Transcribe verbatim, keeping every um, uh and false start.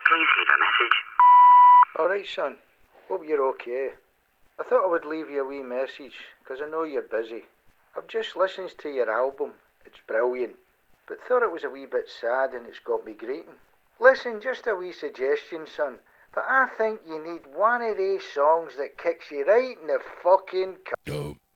Please leave a message. All right, son. Hope you're okay. I thought I would leave you a wee message, because I know you're busy. I've just listened to your album. It's brilliant. But thought it was a wee bit sad and it's got me greeting. Listen, just a wee suggestion, son. But I think you need one of these songs that kicks you right in the fucking... Yo.